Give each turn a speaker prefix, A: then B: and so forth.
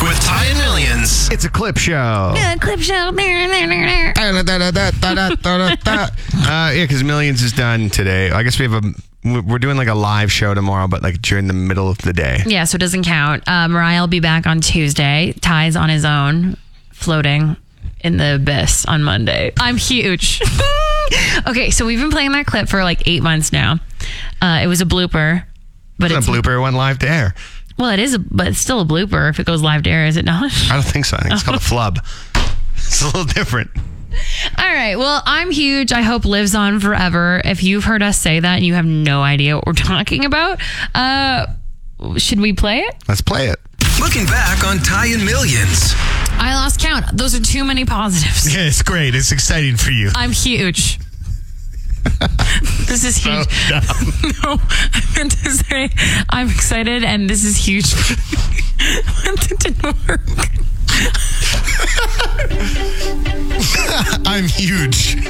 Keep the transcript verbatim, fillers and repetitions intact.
A: with Ty and Millions.
B: It's a clip show.
C: Yeah, clip show.
B: uh, yeah, because Millions is done today. I guess we have a... We're doing like a live show tomorrow, but like during the middle of the day.
C: Yeah, so it doesn't count. Uh, Mariah will be back on Tuesday. Ty's on his own, floating in the abyss on Monday. I'm huge. Okay, so we've been playing that clip for like eight months now. Uh, it was a blooper. But
B: it's,
C: it's
B: a blooper. It went live to air.
C: Well, it is, a, but it's still a blooper if it goes live to air, is it not?
B: I don't think so. I think it's called a flub. It's a little different.
C: All right. Well, I'm huge. I hope lives on forever. If you've heard us say that and you have no idea what we're talking about, uh, should we play it?
B: Let's play it.
A: Looking back on Ty and Millions.
C: I lost count. Those are too many positives.
D: Yeah, it's great. It's exciting for you.
C: I'm huge. This is huge.
D: So
C: No, I meant to say I'm excited and this is huge. That didn't work.
D: I'm huge.